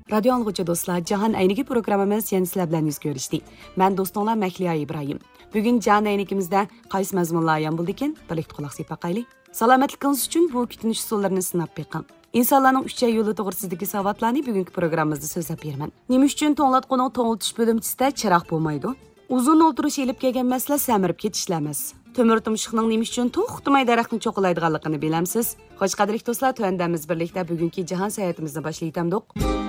Radio anlıqçı dostlar, Cahan Əyniki programımız yeni sizlər bilan yüz görüşdü. Mən dostunlar Məhliya İbrahim. Bugün Cahan Əynikimizdə qaysı məzmunlar yan buldu ekan, birlikdə qulaq asıb baxaylı. Salomatligingiz uchun bu kutinish usullarini sinab beqing. İnsanlarning 3 yo'li to'g'risidagi savollarni bugungi programmamizda so'zlab beraman. Nima uchun to'nglatquning to'ngiltish bo'limchisida chiroq bo'lmaydi? Uzun o'tirish elib kelgan masala samirib ketishlar emas. Temir tumshuqning nima uchun to'xtamay daraxtni cho'qilaydiganligini bilamsiz? Xo'sh, qadrli do'stlar, to'yandamiz birlikda bugungi jahon sayohatimizni boshlaytamdiq.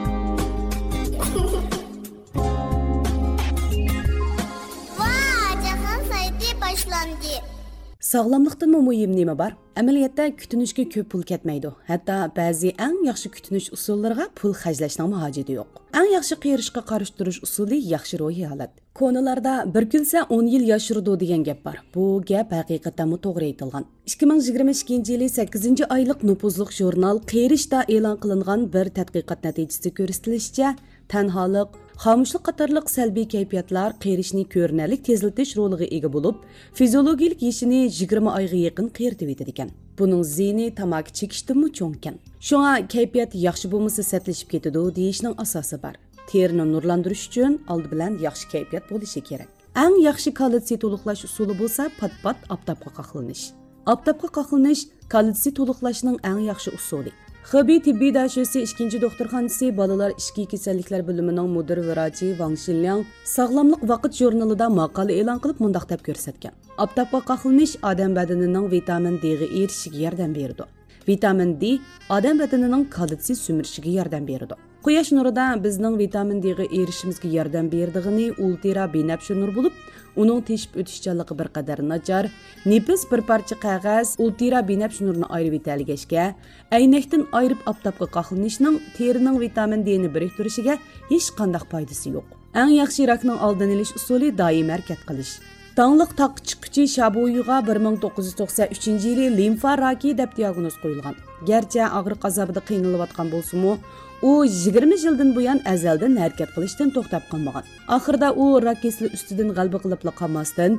Sağlamlıqdan mühim nima bor? Amaliyotda kutinishga ko'p pul ketmaydi. Hatto ba'zi eng yaxshi kutinish usullariga pul xarjlashning hojati yo'q. Eng yaxshi qiyirishga qarshi turish usuli yaxshi ruhiy holat. Ko'nalarda bir kulsa 10 yil yashirdi degan gap bor. Bu gap haqiqatan to'g'ri aytilgan. 2022-yili 8-oylik nupuzliq jurnal Qiyirishda e'lon qilingan bir tadqiqot natijasida ko'rsatilishicha, tanholik, xamushlik qatorliq salbiy kayfiyatlar qiyirishni ko'rinarlik tezlatish roliga ega bo'lib, fiziologik yeshini 20 oyga yaqin qiyirtib etadi ekan. Buning ziyni tamaki chekishdanmi cho'nkan. Shunga kayfiyat yaxshi bo'lmasa satlashib ketadi deyishning asosi bor. Terini nurlantirish uchun oldi bilan yaxshi kayfiyat bo'lishi kerak. Eng yaxshi kalsiy to'liqlash usuli bo'lsa pat-pat oftobga qoqilinish. Oftobga qoqilinish kalsiy to'liqlashning eng yaxshi usuli. Xibey tibbiy dashasi 2-doktorxonasi bolalar ishki kasalliklar bo'limining mudir vrachi Wang Xinliang sog'lomlik vaqt jurnalida maqola e'lon qilib mundaq deb ko'rsatgan. Oftobga qoqilinish odam badanining vitamin D ga erishishiga yordam beradi. Vitamin D odam badanining kalsiy sumirishiga yordam beradi. Quyosh nurida bizning vitamin D ga erishishimizga yordam berdigini ultra binafsha nur bo'lib, uning teshib o'tishchanligi bir qadar nachar. Nefis bir parcha qog'oz ultra binafsha nurni ayirib etilgashga, aynakdan ayirib oftobga qoqilinishning terining vitamin D ni biriktirishiga hech qanday foydasi yo'q. Eng yaxshi rakning oldini olish usuli doim harakat qilish. Tanglik taq chiqquchi Shaboyuga 1993-yili limfa raki deb diagnoz qo'yilgan. Garchi og'riq azobida qiynalayotgan bo'lsa-mu, u 20 yildan buyon azaldan harakat qilishdan to'xtab qolmagan. Oxirida u rak kasali ustidan g'alaba qilib qolmasdan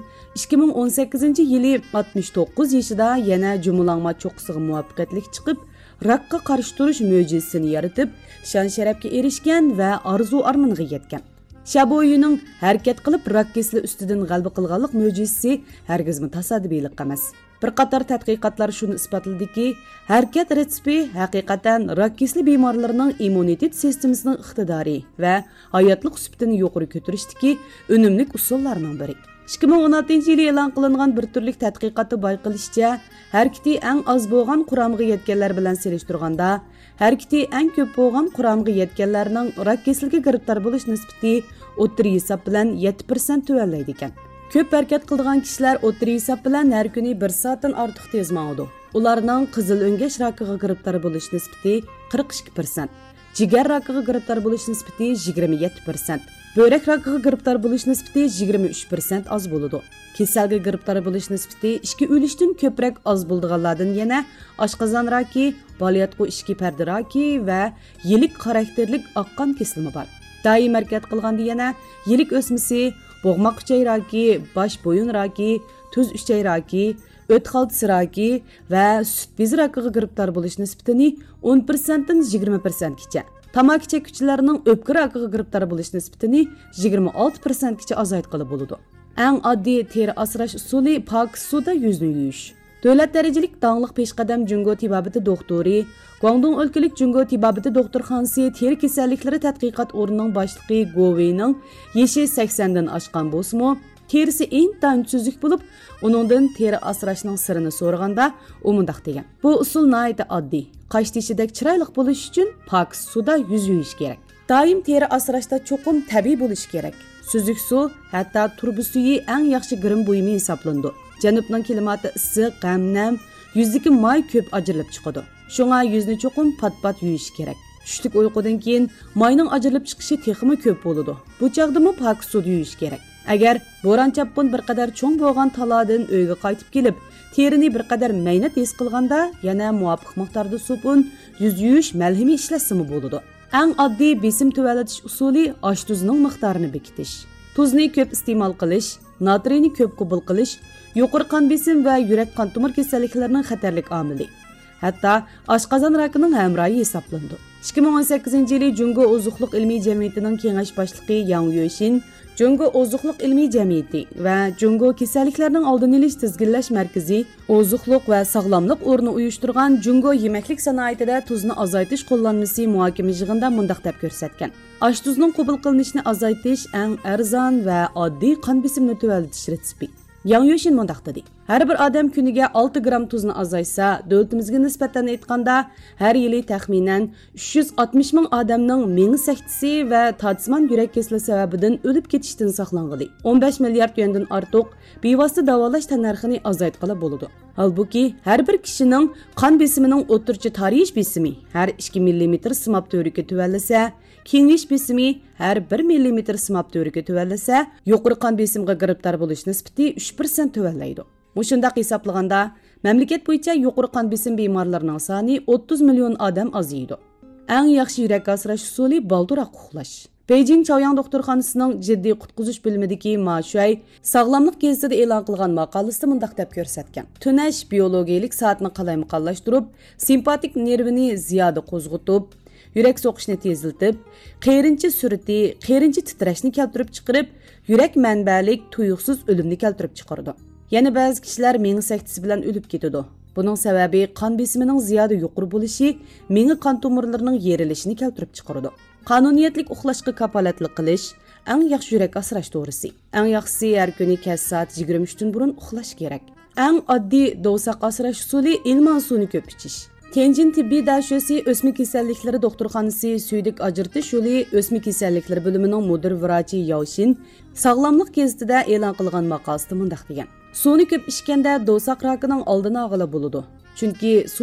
2018-yili 69 yoshida yana jumlanma cho'qqisiga muvaffaqiyatli chiqib, rakka qarshi turish mo'jizasini yaratib, shon-sharafga erishgan va orzu-armoniga yetgan. Shaboyuning harakat qilib rak kasali ustidan g'alaba qilganlik mo'jizasi hargizmi tasodifiylik emas. Bir qator tadqiqotlar shuni isbotladiki, harakat retsepti haqiqatan rak kasali bemorlarning immunitet sistemasining iqtidori va hayotlik sifatini yuqori ko'tarishdagi unumli usullarning biri. 2016-yili e'lon qilingan bir turlik tadqiqotda bayqilishicha, harakati eng oz bo'lgan quramga yetganlar bilan selishtirganda, harakati eng ko'p bo'lgan quramga yetganlarning rak kasaliga giribtor bo'lish nisbati o'ttir hisob bilan 7% tuvallaydi ekan. Ko'p harakat qilgan kishilar o'ttir hisob bilan har kuni 1 soatdan ortiq tez ma'udi. Ularning qizil o'ngash rakiga giribtor bo'lish nisbati 42%, jigar rakiga giribtor bo'lish nisbati 27%, böbrek rakiga giribtor bo'lish nisbati 23% oz bo'ladi. Kasalga giribtor bo'lish nisbati 2 o'lishdan ko'proq oz bo'lganlardan yana oshqozon raki, bolyatqu ishki parda raki va yilik xarakterlik oqqon kesilma bor. Doim harakat qilganda yana yilik o'smasi, bo'g'moq uchay raki, bosh bo'yin raki, tuz uchay raki, o't xaltisi raki va sut bezi rakiga giribtor bo'lish nisbatini 10% dan 20% gacha. Tamaki chekuvchilarning o'pka rakiga giribtor bo'lish nisbatini 26% gacha azaytqili bo'ladi. Eng oddiy teri asrash usuli pok suvda yuzni yuvish. Davlat darajalik dаңlıq peshqadam Jungo tibobati doktori, Guangdong o'lkalik Jungo tibobati doktorxonasi teri kasalliklari tadqiqot o'rnining boshlig'i Goveyning yeshi 80 dan oshgan bo'lsa-mu, terisi intayin suzuk bo'lib, uningdan teri asrashning sirini so'raganda u mundaq degan. Bu usul nihoyat oddiy. Qosh teshidek chiroyli bo'lish uchun pok suvda yuz yuvish kerak. Doim teri asrashda cho'qim tabiiy bo'lish kerak. Suzuk suv hatto turbi suvi eng yaxshi girim buyumi hisoblandi. Janubning klimati issiq, g'amnam, yuzdagi may ko'p ajralib chiqadi. Shunga yuzni cho'qim pat-pat yuvish kerak. Tushlik uyqudan keyin mayning ajralib chiqishi texmi ko'p bo'ladi. Bu chaqdimi pok suvda yuvish kerak. Agar bo'ron chapqin bir qadar cho'ng bo'lgan taladan uyga qaytib kelib, terini bir qadar maynat his qilganda, yana muvofiq miqdorda sopun yuz yuvish malhami ishlasimi bo'ladi. Eng oddiy besim tuvalatish usuli osh tuzining miqdorini bekitish. Tuzni ko'p iste'mol qilish, natriyni ko'p qabul qilish yuqori qon besim va yurak qon tomir kasalliklarining xatarlik omili. hatto oshqozon rakining hamrohi hisoblanadi. 2018 yili Jungo Ozuqliq ilmiy jamiyatining kengash boshlig'i Yang Yueshin, Jungo Ozuqliq ilmiy jamiyati va Jungo kasalliklarning oldini olish tizginlash markazi ozuqliq va sog'lomlik o'rni uyushtirgan Jungo yemaklik sanoatida tuzni azaytish qo'llanmasi muhokama yig'inida mundaq deb ko'rsatgan. Osh tuzning qabul qilinishini azaytish eng arzon va oddiy qon besimini tuvallatish retsepti. Yang Yueshin mundaq dedi. Har bir odam kuniga 6 gram tuzni azaysa, davlatimizga nisbatan aytganda, har yili taxminan 360 ming odamning ming saktisi va tatsman yurak kasali sababidan o'lib ketishdan saqlanadi. 15 milliard yuandan ortiq bevosita davolash tannarxini azaytqili bo'ladi. Halbuki har bir kishining qon besimining o'rtacha tarixiy besimi har 2 mm simab to'riga tuvallasa, kengish besimi har 1 mm simab to'riga tuvallasa, yuqori qon besimga giribtor bo'lish nisbati 3% tuvallaydi. Mushundaq hisoblaganda, mamlakat bo'yicha yuqori qon besim bemorlarining soni 30 million odam aziydi. Eng yaxshi yurak asrash usuli balduroq uxlash. Beijing Chaoyang doktorxonasining jiddiy qutqizish bo'limidagi Ma Shuay sog'lomlik gazetida e'lon qilgan maqolasida mundaq deb ko'rsatgan. Tunash biologiyalik soatni qalaymiqonlashtirib, simpatik nervini ziyoda qo'zg'atib, yurak so'qishni tezlatib, qeyrinchi surati, qeyrinchi titrashni keltirib chiqarib, yurak manbalik tuyuqsiz o'limni keltirib chiqardi. Yana ba'zi kishilar mengi saktisi bilan o'lib ketadi. Buning sababi qon besimining ziyoda yuqori bo'lishi mengi qon tomirlarining yerilishini keltirib chiqardi. Qonuniyatlik uxlashga kapolatlik qilish eng yaxshi yurak asrash to'g'risi. Eng yaxshisi har kuni kech soat 23 dan burun uxlash kerak. Eng oddiy dovsaq asrash usuli ilman suvni ko'p ichish. Tianjin tibbiy dashasi o'smik kasalliklari doktorxonasi suydik ajratish yo'li o'smik kasalliklari bo'limining mudir vrachi Yaoshin sog'lomlik gazetida e'lon qilgan maqolada mundaq degan. Suvni ko'p ichganda dovsaq rakining oldini olg'ili bo'ladi. Chunki